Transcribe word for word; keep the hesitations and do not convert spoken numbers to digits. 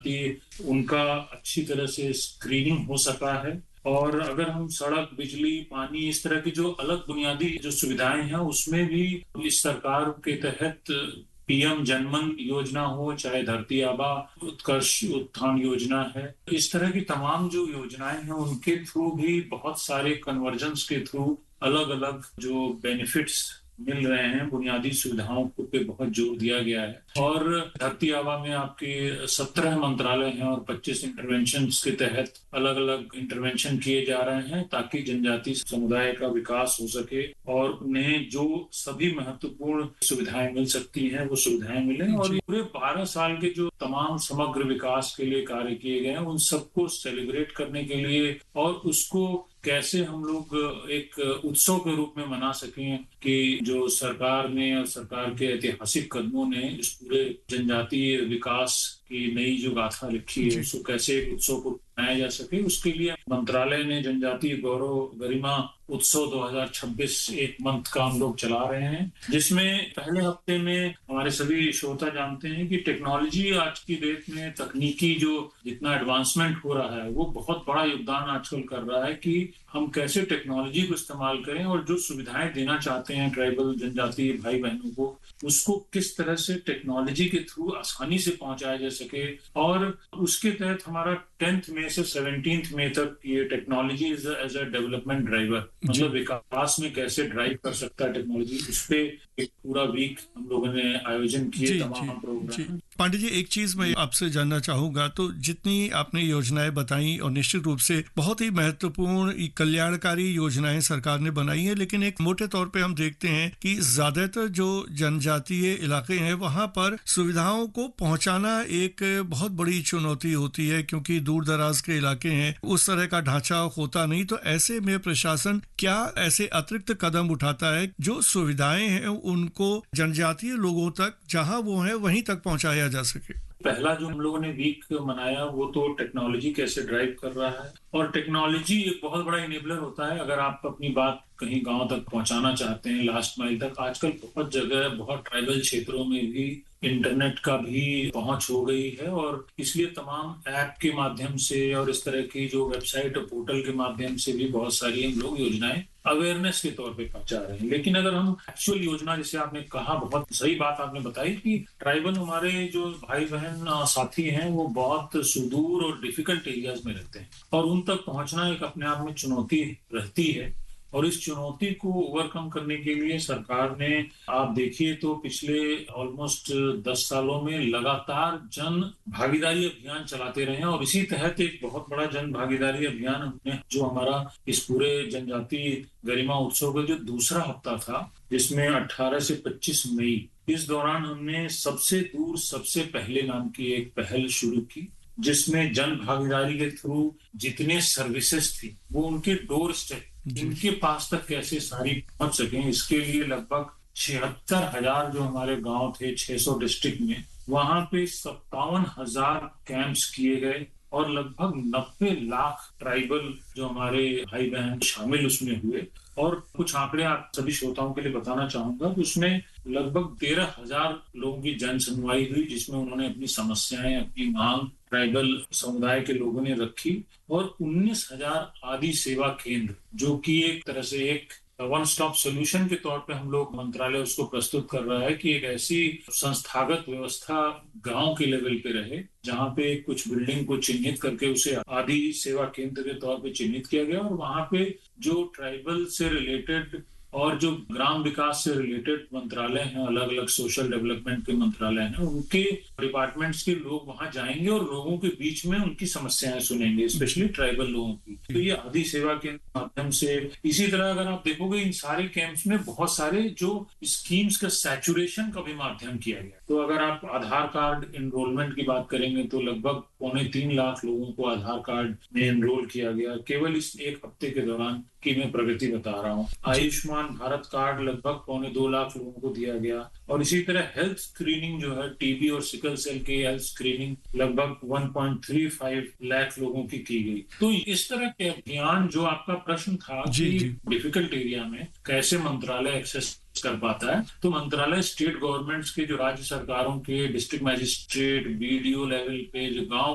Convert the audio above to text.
प्रति उनका अच्छी तरह से स्क्रीनिंग हो सका है। और अगर हम सड़क, बिजली, पानी इस तरह की जो अलग बुनियादी जो सुविधाएं हैं उसमें भी इस सरकार के तहत पीएम जनमन योजना हो, चाहे धरती आबा उत्कर्ष उत्थान योजना है, इस तरह की तमाम जो योजनाएं हैं उनके थ्रू भी बहुत सारे कन्वर्जेंस के थ्रू अलग अलग जो बेनिफिट्स मिल रहे हैं, बुनियादी सुविधाओं पे बहुत जोर दिया गया है। और धरती आबा में आपके सत्रह मंत्रालय हैं और पच्चीस इंटरवेंशन के तहत अलग अलग इंटरवेंशन किए जा रहे हैं ताकि जनजातीय समुदाय का विकास हो सके और उन्हें जो सभी महत्वपूर्ण सुविधाएं मिल सकती हैं वो सुविधाएं मिलें। और पूरे बारह साल के जो तमाम समग्र विकास के लिए कार्य किए गए हैं उन सबको सेलिब्रेट करने के लिए और उसको कैसे हम लोग एक उत्सव के रूप में मना सकें कि जो सरकार ने और सरकार के ऐतिहासिक कदमों ने इस पूरे जनजातीय विकास की नई जो गाथा लिखी है उसको कैसे एक उत्सव को मनाया जा सके, उसके लिए मंत्रालय ने जनजातीय गौरव गरिमा उत्सव दो हज़ार छब्बीस एक मंथ का हम लोग चला रहे हैं, जिसमें पहले हफ्ते में हमारे सभी श्रोता जानते हैं कि टेक्नोलॉजी आज की डेट में तकनीकी जो जितना एडवांसमेंट हो रहा है वो बहुत बड़ा योगदान आजकल कर रहा है कि हम कैसे टेक्नोलॉजी को इस्तेमाल करें और जो सुविधाएं देना चाहते हैं ट्राइबल जनजातीय भाई बहनों को उसको किस तरह से टेक्नोलॉजी के थ्रू आसानी से पहुंचाया जा सके। और उसके तहत हमारा टेंथ मई से सेवनटीन्थ मई तक ये technology as a development driver, मतलब विकास में कैसे ड्राइव कर सकता है टेक्नोलॉजी, उस पे एक पूरा वीक हम लोगों ने आयोजन किए तमाम प्रोग्राम। पांडे जी, एक चीज मैं आपसे जानना चाहूंगा, तो जितनी आपने योजनाएं बताई और निश्चित रूप से बहुत ही महत्वपूर्ण कल्याणकारी योजनाएं सरकार ने बनाई है, लेकिन एक मोटे तौर पे हम देखते हैं कि ज्यादातर जो जनजातीय इलाके हैं वहां पर सुविधाओं को पहुंचाना एक बहुत बड़ी चुनौती होती है क्योंकि दूर दराज के इलाके हैं, उस तरह का ढांचा होता नहीं। तो ऐसे में प्रशासन क्या ऐसे अतिरिक्त कदम उठाता है जो सुविधाएं हैं उनको जनजातीय लोगों तक जहां वो हैं वहीं तक पहुंचाया जा सके? पहला जो हम लोगों ने वीक मनाया वो तो टेक्नोलॉजी कैसे ड्राइव कर रहा है, और टेक्नोलॉजी एक बहुत बड़ा इनेबलर होता है। अगर आप अपनी बात कहीं गांव तक पहुंचाना चाहते हैं, लास्ट माइल तक, आजकल बहुत जगह बहुत ट्राइबल क्षेत्रों में भी इंटरनेट का भी पहुंच हो गई है और इसलिए तमाम ऐप के माध्यम से और इस तरह की जो वेबसाइट और पोर्टल के माध्यम से भी बहुत सारी हम लोग योजनाएं अवेयरनेस के तौर पे पहुंचा रहे हैं। लेकिन अगर हम एक्चुअल योजना, जैसे आपने कहा, बहुत सही बात आपने बताई कि ट्राइबल हमारे जो भाई बहन साथी हैं वो बहुत सुदूर और डिफिकल्ट एरियाज में रहते हैं और उन तक पहुंचना एक अपने आप में चुनौती रहती है। और इस चुनौती को ओवरकम करने के लिए सरकार ने, आप देखिए तो पिछले ऑलमोस्ट दस सालों में लगातार जन भागीदारी अभियान चलाते रहे हैं और इसी तहत एक बहुत बड़ा जन भागीदारी अभियान हमने, जो हमारा इस पूरे जनजातीय गरिमा उत्सव का जो दूसरा हफ्ता था जिसमें अठारह से पच्चीस मई, इस दौरान हमने सबसे दूर सबसे पहले नाम की एक पहल शुरू की जिसमें जन भागीदारी के थ्रू जितने सर्विसेज थी वो उनके डोर स्टेप, इनके पास तक कैसे सारी पहुंच सकें, इसके लिए लगभग छिहत्तर हजार जो हमारे गांव थे छह सौ डिस्ट्रिक्ट में, वहां पे सत्तावन हजार कैंप्स किए गए और लगभग नब्बे लाख ट्राइबल जो हमारे भाई बहन शामिल उसमें हुए। और कुछ आंकड़े आप सभी श्रोताओं के लिए बताना चाहूंगा कि उसमें लगभग तेरह हजार लोगों की जन सुनवाई हुई जिसमें उन्होंने अपनी समस्याएं, अपनी मांग ट्राइबल समुदाय के लोगों ने रखी और उन्नीस हजार आदि सेवा केंद्र, जो कि एक तरह से एक वन स्टॉप सोल्यूशन के तौर पे हम लोग मंत्रालय उसको प्रस्तुत कर रहा है कि एक ऐसी संस्थागत व्यवस्था गांव के लेवल पे रहे जहां पे कुछ बिल्डिंग को चिन्हित करके उसे आदि सेवा केंद्र के तौर पे चिन्हित किया गया और वहां पे जो ट्राइबल से रिलेटेड और जो ग्राम विकास से रिलेटेड मंत्रालय हैं, अलग अलग सोशल डेवलपमेंट के मंत्रालय हैं, उनके डिपार्टमेंट्स के लोग वहां जाएंगे और लोगों के बीच में उनकी समस्याएं सुनेंगे, स्पेशली ट्राइबल लोगों की। तो ये आदि सेवा के माध्यम से, इसी तरह अगर आप देखोगे इन सारे कैंप्स में बहुत सारे जो स्कीम्स का सैचुरेशन का भी माध्यम किया गया। तो अगर आप आधार कार्ड एनरोलमेंट की बात करेंगे तो लगभग पौने तीन लाख लोगों को आधार कार्ड में एनरोल किया गया केवल इस एक हफ्ते के दौरान की मैं प्रगति बता रहा हूँ। आयुष्मान भारत कार्ड लगभग पौने दो लाख लोगों को दिया गया और इसी तरह हेल्थ स्क्रीनिंग जो है टीबी और सिकल सेल की हेल्थ स्क्रीनिंग लगभग एक पॉइंट तीन पाँच लाख लोगों की की गई। तो इस तरह के अभियान, जो आपका प्रश्न था कि डिफिकल्ट एरिया में कैसे मंत्रालय एक्सेस कर पाता है, तो मंत्रालय स्टेट गवर्नमेंट्स के, जो राज्य सरकारों के डिस्ट्रिक्ट मजिस्ट्रेट, बीडीओ लेवल पे जो गांव